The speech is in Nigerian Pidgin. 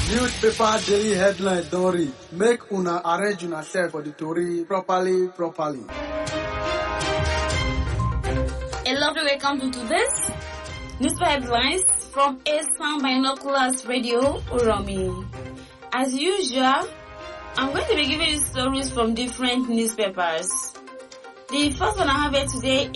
Newspaper daily headline don read. Make una arrange una self for the tori properly. A lovely welcome to today's newspaper headlines from Sound Binoculars Radio Uromi. As usual, I'm going to be giving you stories from different newspapers. The first one I have here today